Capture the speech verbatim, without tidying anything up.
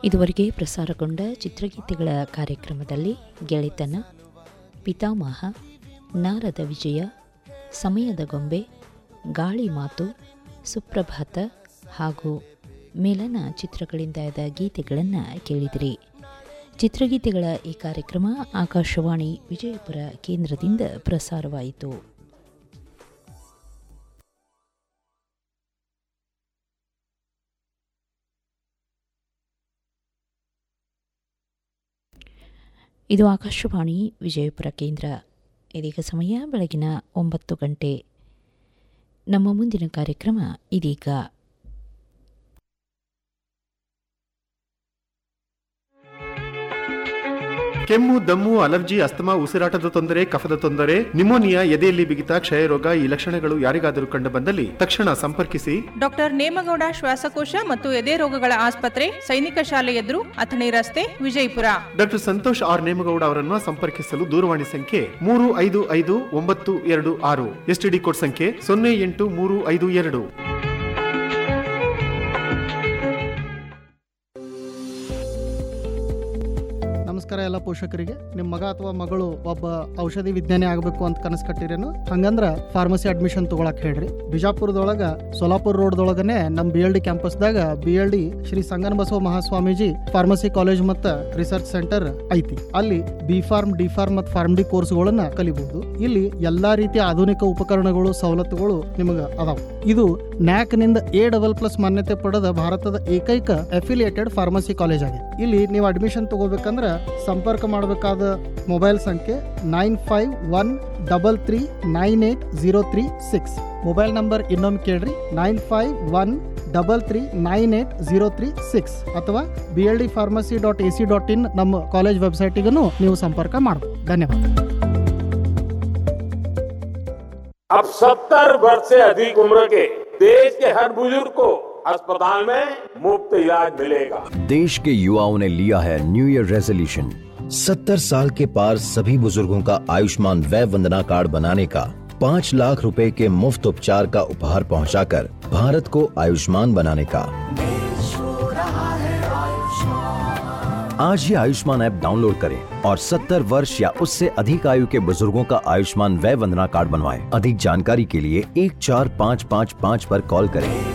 ಇದುವರೆಗೆ ಪ್ರಸಾರಗೊಂಡ ಚಿತ್ರಗೀತೆಗಳ ಕಾರ್ಯಕ್ರಮದಲ್ಲಿ ಗೆಳೆತನ, ಪಿತಾಮಹ, ನಾರದ ವಿಜಯ, ಸಮಯದ ಗೊಂಬೆ, ಗಾಳಿ ಮಾತು, ಸುಪ್ರಭಾತ ಹಾಗೂ ಮಿಲನ ಚಿತ್ರಗಳಿಂದಾದ ಗೀತೆಗಳನ್ನು ಕೇಳಿದಿರಿ. ಚಿತ್ರಗೀತೆಗಳ ಈ ಕಾರ್ಯಕ್ರಮ ಆಕಾಶವಾಣಿ ವಿಜಯಪುರ ಕೇಂದ್ರದಿಂದ ಪ್ರಸಾರವಾಯಿತು. ಇದು ಆಕಾಶವಾಣಿ ವಿಜಯಪುರ ಕೇಂದ್ರ. ಇದೀಗ ಸಮಯ ಬೆಳಗಿನ ಒಂಬತ್ತು ಗಂಟೆ. ನಮ್ಮ ಮುಂದಿನ ಕಾರ್ಯಕ್ರಮ ಇದೀಗ. ಕೆಮ್ಮು, ದಮ್ಮು, ಅಲರ್ಜಿ, ಅಸ್ತಮಾ, ಉಸಿರಾಟದ ತೊಂದರೆ, ಕಫದ ತೊಂದರೆ, ನಿಮೋನಿಯಾ, ಎದೆಯಲ್ಲಿ ಬಿಗಿತ, ಕ್ಷಯರೋಗ ಈ ಲಕ್ಷಣಗಳು ಯಾರಿಗಾದರೂ ಕಂಡು ಬಂದಲ್ಲಿ ತಕ್ಷಣ ಸಂಪರ್ಕಿಸಿ ಡಾಕ್ಟರ್ ನೇಮಗೌಡ ಶ್ವಾಸಕೋಶ ಮತ್ತು ಎದೆ ರೋಗಗಳ ಆಸ್ಪತ್ರೆ, ಸೈನಿಕ ಶಾಲೆ ಎದುರು, ಅಥಣಿ ರಸ್ತೆ, ವಿಜಯಪುರ. ಡಾಕ್ಟರ್ ಸಂತೋಷ್ ಆರ್ ನೇಮಗೌಡ ಅವರನ್ನು ಸಂಪರ್ಕಿಸಲು ದೂರವಾಣಿ ಸಂಖ್ಯೆ ಮೂರು ಐದು ಐದು ಒಂಬತ್ತು ಎರಡು ಆರು, ಎಸ್ಟಿಡಿ ಕೋಡ್ ಸಂಖ್ಯೆ ಸೊನ್ನೆ ಎಂಟು ಮೂರು ಐದು ಎರಡು. ನಮಸ್ಕಾರ ಎಲ್ಲ ಪೋಷಕರಿಗೆ. ನಿಮ್ಮ ಮಗ ಅಥವಾ ಮಗಳು ಒಬ್ಬ ಔಷಧಿ ವಿಜ್ಞಾನಿ ಆಗಬೇಕು ಅಂತ ಕನಸು ಕಟ್ಟಿರೇನು? ಹಂಗಂದ್ರ ಫಾರ್ಮಸಿ ಅಡ್ಮಿಷನ್ ತಗೊಳಕ್ ಹೇಳ್ರಿ. ಬಿಜಾಪುರದೊಳಗ ಸೋಲಾಪುರ ರೋಡ್ದೊಳಗನೆ ನಮ್ಮ B L D ಕ್ಯಾಂಪಸ್ದಾಗ B L D Shri Sangana Basava Mahaswamiji pharmacy college ಮತ್ತು ರಿಸರ್ಚ್ ಸೆಂಟರ್ ಐತಿ. ಅಲ್ಲಿ ಬಿ ಫಾರ್ಮ್, ಡಿ ಫಾರ್ಮ್ ಮತ್ತು ಫಾರ್ಮ್ ಡಿ ಕೋರ್ಸ್ಗಳನ್ನ ಕಲಿಬಹುದು. ಇಲ್ಲಿ ಎಲ್ಲಾ ರೀತಿಯ ಆಧುನಿಕ ಉಪಕರಣಗಳು, ಸವಲತ್ತುಗಳು ನಿಮಗೆ ಅದಾವ. ಇದು ನ್ಯಾಕ್ ನಿಂದ ಎ ಡಬಲ್ ಪ್ಲಸ್ ಮಾನ್ಯತೆ ಪಡೆದ ಭಾರತದ ಏಕೈಕ ಅಫಿಲಿಯೇಟೆಡ್ ಫಾರ್ಮಸಿ ಕಾಲೇಜ್ ಆಗಿದೆ. ಇಲ್ಲಿ ನೀವು ಅಡ್ಮಿಷನ್ ತಗೋಬೇಕಂದ್ರ ಸಂಪರ್ಕ ಮಾಡಬೇಕಾದ ಮೊಬೈಲ್ ಸಂಖ್ಯೆ nine five one double three nine eight zero three six. Mobile number ಇನ್ನೊಮ್ಮೆ ಕೇಳ್ರಿ, nine five one double three nine eight zero three six ಅಥವಾ B L D pharmacy dot A C dot in ನಮ್ಮ college ವೆಬ್ಸೈಟಿಗೂ ನೀವು ಸಂಪರ್ಕ ಮಾಡಬಹುದು. ಧನ್ಯವಾದ. अब सत्तर वर्ष से अधिक उम्र के देश के हर बुजुर्ग को अस्पताल में मुफ्त इलाज मिलेगा. देश के युवाओं ने लिया है न्यू ईयर रेजोल्यूशन, सत्तर साल के पार सभी बुजुर्गों का आयुष्मान वय वंदना कार्ड बनाने का, पाँच लाख रुपए के मुफ्त उपचार का उपहार पहुंचाकर भारत को आयुष्मान बनाने का. आज ही आयुष्मान ऐप डाउनलोड करें और सत्तर वर्ष या उससे अधिक आयु के बुजुर्गों का आयुष्मान वय वंदना कार्ड बनवाएं. अधिक जानकारी के लिए एक चार पाँच पाँच पाँच पर कॉल करें.